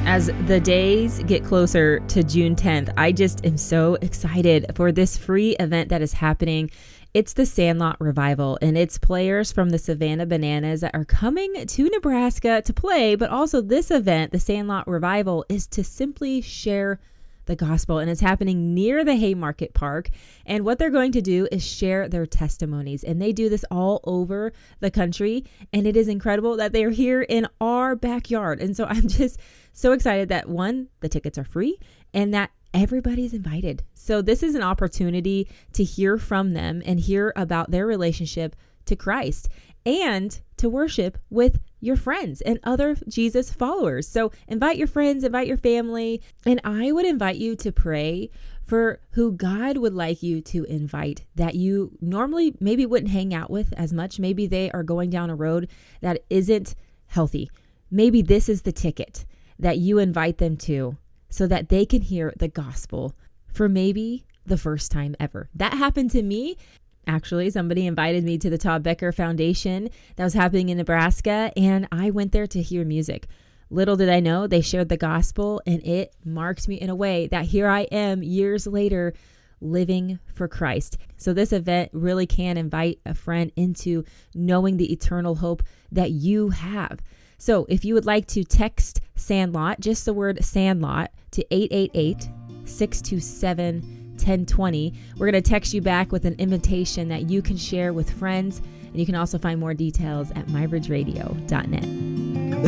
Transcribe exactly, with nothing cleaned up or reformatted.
As the days get closer to June tenth, I just am so excited for this free event that is happening. It's the Sandlot Revival, and it's players from the Savannah Bananas that are coming to Nebraska to play. But also this event, the Sandlot Revival, is to simply share the gospel, and it's happening near the Haymarket Park. And what they're going to do is share their testimonies, and they do this all over the country. And it is incredible that they're here in our backyard. And so I'm just so excited that, one, the tickets are free and that everybody's invited. So this is an opportunity to hear from them and hear about their relationship to Christ and to worship with your friends and other Jesus followers. So invite your friends, invite your family, and I would invite you to pray for who God would like you to invite that you normally maybe wouldn't hang out with as much. Maybe they are going down a road that isn't healthy. Maybe this is the ticket that you invite them to so that they can hear the gospel for maybe the first time ever. That happened to me. Actually, somebody invited me to the Todd Becker Foundation that was happening in Nebraska, and I went there to hear music. Little did I know, they shared the gospel, and it marked me in a way that here I am years later living for Christ. So this event really can invite a friend into knowing the eternal hope that you have. So if you would like to text Sandlot, just the word Sandlot, to eight eight eight, six two seven, ten twenty. We're going to text you back with an invitation that you can share with friends. And you can also find more details at my bridge radio dot net.